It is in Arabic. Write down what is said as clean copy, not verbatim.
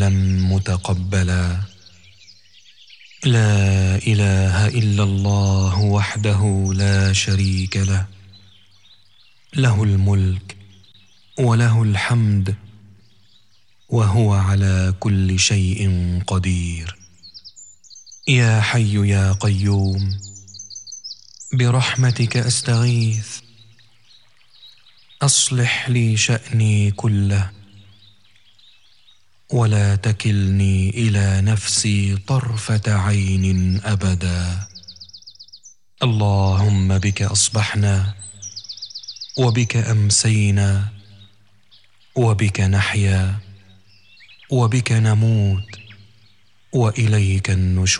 متقبلا. لا إله إلا الله وحده لا شريك له، له الملك وله الحمد وهو على كل شيء قدير. يا حي يا قيوم برحمتك أستغيث، أصلح لي شأني كله ولا تكلني إلى نفسي طرفة عين أبدا. اللهم بك أصبحنا وبك أمسينا وبك نحيا وبك نموت وإليك النشور.